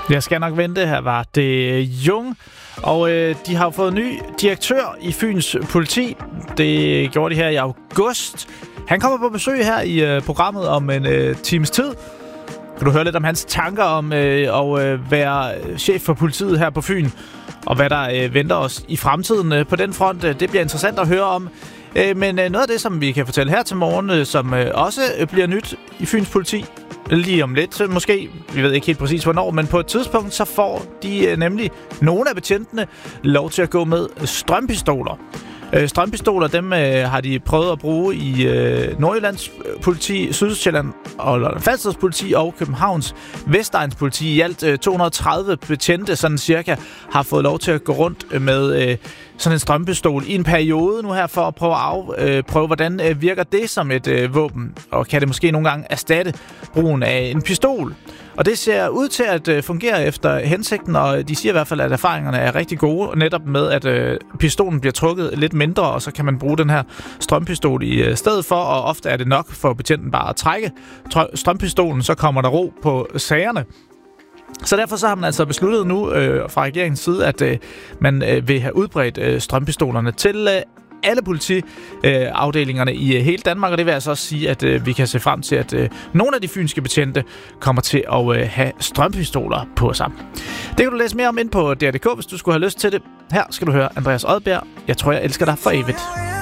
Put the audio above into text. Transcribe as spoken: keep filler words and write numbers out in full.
Jeg skal nok vente. Her var det Jung, og øh, de har fået ny direktør i Fyns politi. Det gjorde de her i august. Han kommer på besøg her i øh, programmet om en øh, times tid. Kan du høre lidt om hans tanker om øh, at øh, være chef for politiet her på Fyn, og hvad der øh, venter os i fremtiden øh, på den front. Det bliver interessant at høre om. Øh, men øh, noget af det, som vi kan fortælle her til morgen, øh, som øh, også øh, bliver nyt i Fyns politi, lige om lidt måske, vi ved ikke helt præcis hvornår, men på et tidspunkt, så får de øh, nemlig nogle af betjentene lov til at gå med strømpistoler. Øh, strømpistoler, dem øh, har de prøvet at bruge i øh, Nordjyllands politi, Sydsjælland og Falsters politi og Københavns Vestegns politi. I alt øh, to hundrede og tredive betjente, sådan cirka, har fået lov til at gå rundt med øh, sådan en strømpistol i en periode nu her, for at prøve at afprøve, øh, hvordan øh, virker det som et øh, våben, og kan det måske nogle gange erstatte brugen af en pistol. Og det ser ud til at øh, fungere efter hensigten, og de siger i hvert fald, at erfaringerne er rigtig gode, netop med, at øh, pistolen bliver trukket lidt mindre, og så kan man bruge den her strømpistol i øh, stedet for, og ofte er det nok for betjenten bare at trække strømpistolen, så kommer der ro på sagerne. Så derfor så har man altså besluttet nu øh, fra regeringens side, at øh, man øh, vil have udbredt øh, strømpistolerne til øh, alle politiafdelingerne øh, i øh, hele Danmark, og det vil altså også sige, at øh, vi kan se frem til, at øh, nogle af de fynske betjente kommer til at øh, have strømpistoler på sig. Det kan du læse mere om ind på D R punktum d k, hvis du skulle have lyst til det. Her skal du høre Andreas Odbjerg. Jeg tror, jeg elsker dig for evigt.